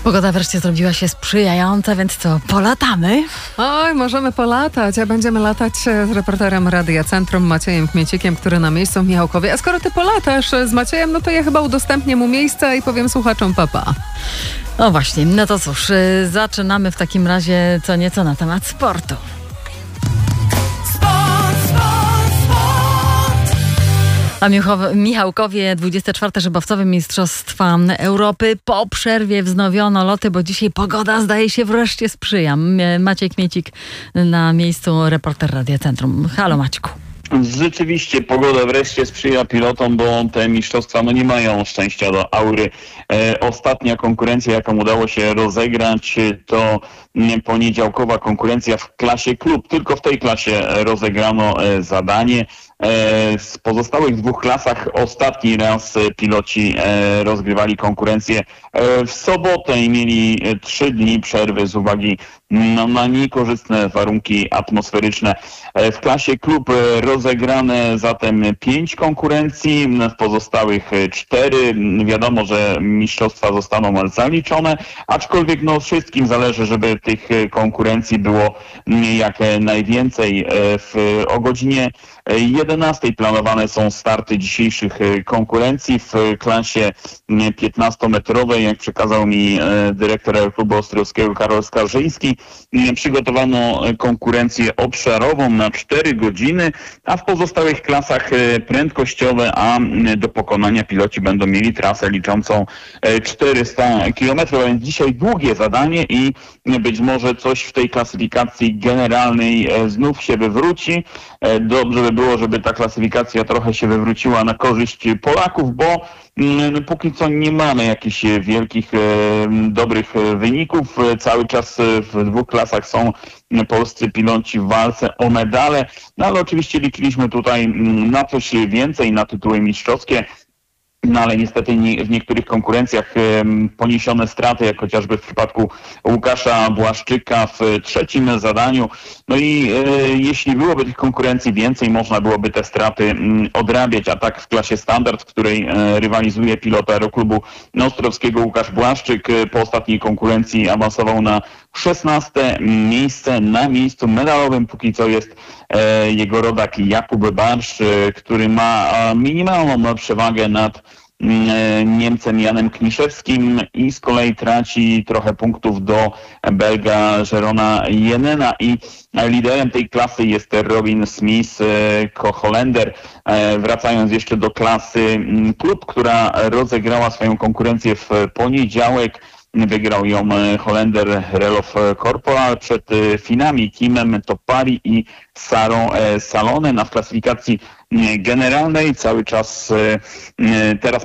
Pogoda wreszcie zrobiła się sprzyjająca, więc co, polatamy? Oj, możemy polatać, a będziemy latać z reporterem Radia Centrum Maciejem Kmiecikiem, który na miejscu w Michałkowie. A skoro ty polatasz z Maciejem, no to ja chyba udostępnię mu miejsce i powiem słuchaczom papa. No właśnie, no to cóż, zaczynamy w takim razie co nieco na temat sportu. A Michałkowie 24. Szybowcowe Mistrzostwa Europy. Po przerwie wznowiono loty, bo dzisiaj pogoda zdaje się wreszcie sprzyja. Maciej Kmiecik na miejscu, reporter Radia Centrum. Halo Maćku. Rzeczywiście pogoda wreszcie sprzyja pilotom, bo te mistrzostwa nie mają szczęścia do aury. Ostatnia konkurencja, jaką udało się rozegrać, to poniedziałkowa konkurencja w klasie klub. Tylko w tej klasie rozegrano zadanie. Z pozostałych dwóch klasach ostatni raz piloci rozgrywali konkurencję w sobotę i mieli 3 dni przerwy z uwagi na niekorzystne warunki atmosferyczne. W klasie klub rozegrane zatem 5 konkurencji, w pozostałych 4. Wiadomo, że mistrzostwa zostaną zaliczone, aczkolwiek wszystkim zależy, żeby tych konkurencji było jak najwięcej. O godzinie 11 planowane są starty dzisiejszych konkurencji w klasie 15-metrowej. Jak przekazał mi dyrektor klubu ostrowskiego Karol Skarżyński, przygotowano konkurencję obszarową na 4 godziny, a w pozostałych klasach prędkościowe, a do pokonania piloci będą mieli trasę liczącą 400 km. Więc dzisiaj długie zadanie i być może coś w tej klasyfikacji generalnej znów się wywróci. Dobrze by było, żeby ta klasyfikacja trochę się wywróciła na korzyść Polaków, bo póki co nie mamy jakichś wielkich, dobrych wyników. Cały czas w 2 klasach są polscy piloci w walce o medale, no ale oczywiście liczyliśmy tutaj na coś więcej, na tytuły mistrzowskie. No ale niestety w niektórych konkurencjach poniesione straty, jak chociażby w przypadku Łukasza Błaszczyka w 3. zadaniu. No i jeśli byłoby tych konkurencji więcej, można byłoby te straty odrabiać. A tak w klasie standard, w której rywalizuje pilot aeroklubu ostrowskiego Łukasz Błaszczyk, po ostatniej konkurencji awansował na 16. miejsce. Na miejscu medalowym póki co jest jego rodak Jakub Barsz, który ma minimalną przewagę nad Niemcem Janem Kniszewskim i z kolei traci trochę punktów do Belga Jerona Jenena i liderem tej klasy jest Robin Smith, Holender. Wracając jeszcze do klasy klub, która rozegrała swoją konkurencję w poniedziałek. Wygrał ją Holender Relof Corporal przed Finami Kimem Topari i Sarą Salonen. A w klasyfikacji generalnej cały czas teraz